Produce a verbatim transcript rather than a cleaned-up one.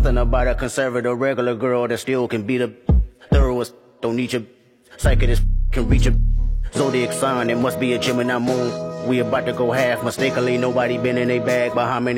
Something about a conservative regular girl that still can be the thoroughest. Don't need your psychic can reach a zodiac sign. It must be a Gemini moon. We about to go half mistakenly. Nobody been in a bag, but how many